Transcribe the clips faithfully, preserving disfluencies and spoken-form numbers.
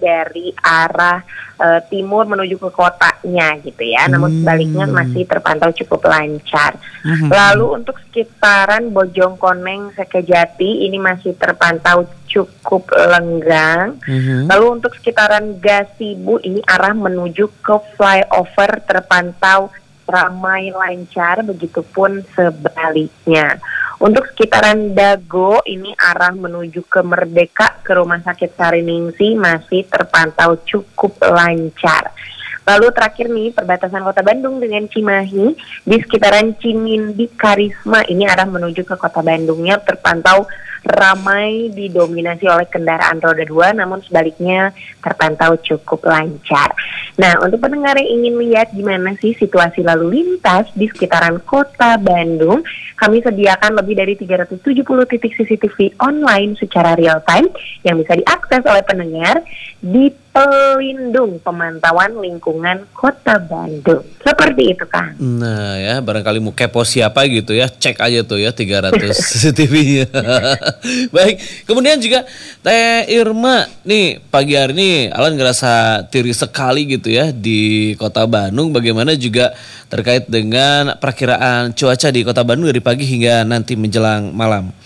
dari arah uh, timur menuju ke kotanya gitu ya. Namun sebaliknya masih terpantau cukup lancar. Hmm. Lalu untuk sekitaran Bojongkoneng, Sekejati ini masih terpantau cukup lenggang. Hmm. Lalu untuk sekitaran Gasibu ini arah menuju ke flyover terpantau ramai lancar, begitupun sebaliknya. Untuk sekitaran Dago ini arah menuju ke Merdeka ke Rumah Sakit Sariningsi masih terpantau cukup lancar. Lalu terakhir nih perbatasan Kota Bandung dengan Cimahi di sekitaran Cimindi Karisma ini arah menuju ke Kota Bandungnya terpantau ramai didominasi oleh kendaraan roda dua, namun sebaliknya terpantau cukup lancar. Nah, untuk pendengar yang ingin lihat gimana sih situasi lalu lintas di sekitaran Kota Bandung, kami sediakan lebih dari tiga ratus tujuh puluh titik C C T V online secara real time yang bisa diakses oleh pendengar di Pelindung Pemantauan Lingkungan Kota Bandung. Seperti itu, Kang. Nah ya, barangkali mau kepo siapa gitu ya, cek aja tuh ya tiga ratus C C T V-nya. Baik, kemudian juga Teh Irma, nih pagi hari ini Alan ngerasa tiri sekali gitu ya di Kota Bandung. Bagaimana juga terkait dengan perakiraan cuaca di Kota Bandung dari pagi hingga nanti menjelang malam?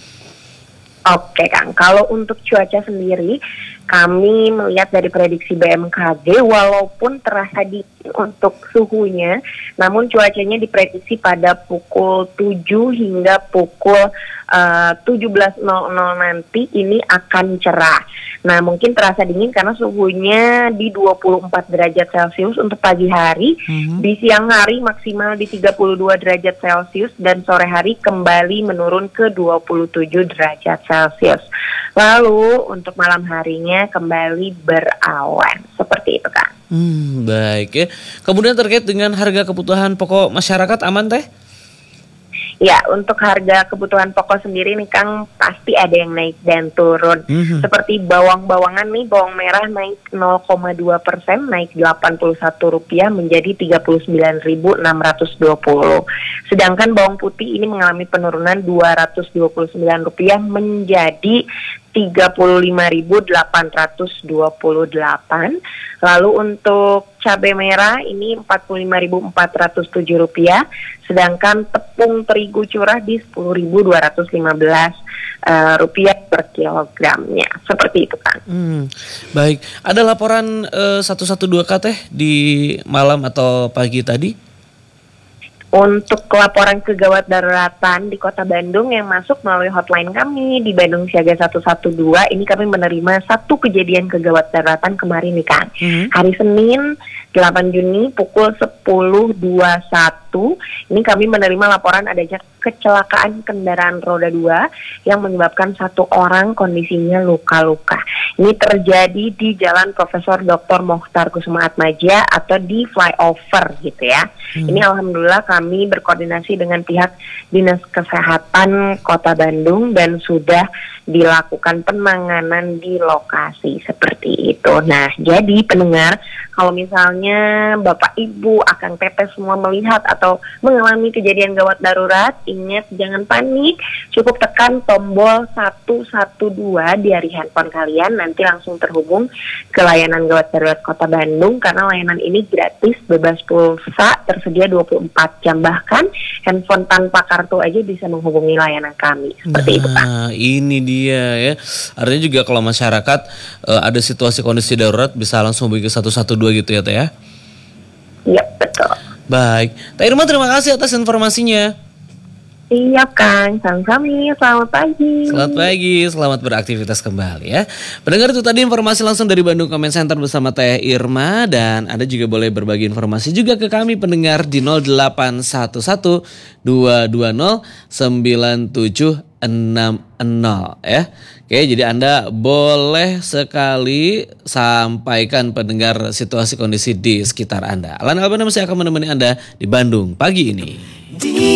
Oke, Kang, kalau untuk cuaca sendiri kami melihat dari prediksi B M K G walaupun terasa di untuk suhunya, namun cuacanya diprediksi pada pukul tujuh hingga pukul uh, tujuh belas nol nol nanti ini akan cerah. Nah, mungkin terasa dingin karena suhunya di dua puluh empat derajat Celcius untuk pagi hari, mm-hmm. di siang hari maksimal di tiga puluh dua derajat Celcius dan sore hari kembali menurun ke dua puluh tujuh derajat Celcius. Lalu untuk malam harinya kembali berawan. Seperti itu, Kak. Hmm, baik ya. Kemudian terkait dengan harga kebutuhan pokok masyarakat aman, Teh? Ya, untuk harga kebutuhan pokok sendiri nih, Kang, pasti ada yang naik dan turun. Mm-hmm. Seperti bawang-bawangan nih, bawang merah naik nol koma dua persen, naik delapan puluh satu rupiah menjadi tiga puluh sembilan ribu enam ratus dua puluh. Sedangkan bawang putih ini mengalami penurunan dua ratus dua puluh sembilan rupiah menjadi tiga puluh lima ribu delapan ratus dua puluh delapan. Lalu untuk cabai merah ini empat puluh lima ribu empat ratus tujuh rupiah, sedangkan tepung terigu curah di sepuluh ribu dua ratus lima belas uh, rupiah per kilogramnya. Seperti itu, Kang. Hmm, baik, ada laporan uh, satu satu dua K Teh di malam atau pagi tadi? Untuk laporan kegawat daruratan di Kota Bandung yang masuk melalui hotline kami di Bandung Siaga satu satu dua, ini kami menerima satu kejadian kegawat daruratan kemarin nih, Kang. Mm-hmm. Hari Senin delapan Juni pukul sepuluh dua puluh satu, ini kami menerima laporan adanya kecelakaan kendaraan roda dua yang menyebabkan satu orang kondisinya luka-luka. Ini terjadi di Jalan Profesor Doktor Mokhtar Kusuma Atmaja atau di flyover gitu ya. Hmm. Ini alhamdulillah kami berkoordinasi dengan pihak Dinas Kesehatan Kota Bandung dan sudah dilakukan penanganan di lokasi seperti itu. Nah, jadi pendengar, kalau misalnya Bapak Ibu, Akang Teteh semua melihat atau mengalami kejadian gawat darurat, ingat jangan panik, cukup tekan tombol satu satu dua di hari handphone kalian, nanti langsung terhubung ke layanan gawat darurat Kota Bandung karena layanan ini gratis, bebas pulsa, tersedia dua puluh empat jam, bahkan handphone tanpa kartu aja bisa menghubungi layanan kami. Seperti nah, itu, Pak. Ini dia ya. Artinya juga kalau masyarakat uh, ada situasi kondisi darurat bisa langsung hubungi ke satu satu dua gitu ya, Teh ya? Iya, betul. Baik. Teh Irma, terima kasih atas informasinya. Iya, Kang, sama-sama. Selamat pagi. Selamat pagi, selamat beraktivitas kembali ya. Pendengar, itu tadi informasi langsung dari Bandung Comment Center bersama Teh Irma. Dan Anda juga boleh berbagi informasi juga ke kami pendengar di nol delapan satu satu dua dua nol sembilan tujuh enam nol ya. Oke, jadi Anda boleh sekali sampaikan pendengar situasi kondisi di sekitar Anda. Alan Albana masih akan menemani Anda di Bandung pagi ini.